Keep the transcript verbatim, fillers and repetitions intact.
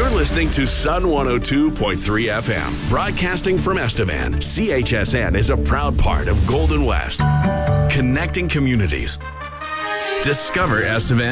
You're listening to Sun one oh two point three F M, broadcasting from Estevan. C H S N is a proud part of Golden West, connecting communities. Discover Estevan